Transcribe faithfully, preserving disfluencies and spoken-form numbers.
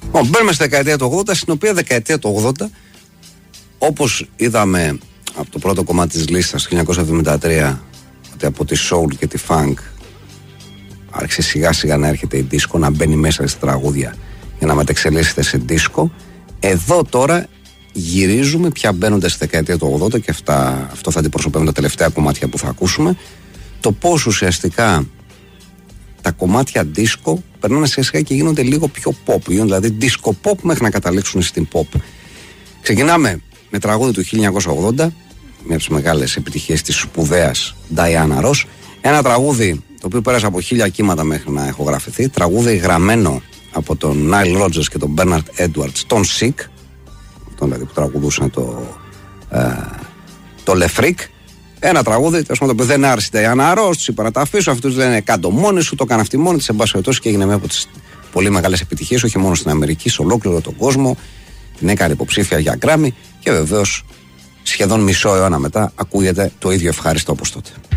Λοιπόν, μπαίνουμε στη δεκαετία του ογδόντα, στην οποία δεκαετία του ογδόντα, όπως είδαμε από το πρώτο κομμάτι της λίστας το χίλια εννιακόσια εβδομήντα τρία, ότι από τη soul και τη funk άρχισε σιγά σιγά να έρχεται η disco, να μπαίνει μέσα στα τραγούδια για να μετεξελίσσεται σε disco. Εδώ τώρα γυρίζουμε, πια μπαίνοντας στη δεκαετία του ογδόντα, και αυτά, αυτό θα αντιπροσωπεύουν τα τελευταία κομμάτια που θα ακούσουμε, το πώς ουσιαστικά τα κομμάτια disco περνάνε σιγά σιγά και γίνονται λίγο πιο pop, γίνονται δηλαδή disco pop μέχρι να καταλήξουν στην pop. Ξεκινάμε με τραγούδι του χίλια εννιακόσια ογδόντα, μια από τις μεγάλες επιτυχίες της σπουδαίας Diana Ross, ένα τραγούδι το οποίο πέρασε από χίλια κύματα μέχρι να ηχογραφηθεί, τραγούδι γραμμένο από τον Nile Rodgers και τον Bernard Edwards, τον Sick, τον δηλαδή που τραγουδούσαν το, ε, το Le Freak. Ένα τραγούδι το οποίο δεν άρεσε η Diana Ross, τους είπα να τα αφήσω, αυτούς λένε κάτω μόνοι σου, το έκανε αυτή μόνη της, εν πάση περιπτώσει, και έγινε μια από τις πολύ μεγάλες επιτυχίες, όχι μόνο στην Αμερική, σε ολόκληρο τον κόσμο. Την έκανε υποψήφια για Grammy και βεβαίως σχεδόν μισό αιώνα μετά ακούγεται το ίδιο ευχάριστο όπως τότε.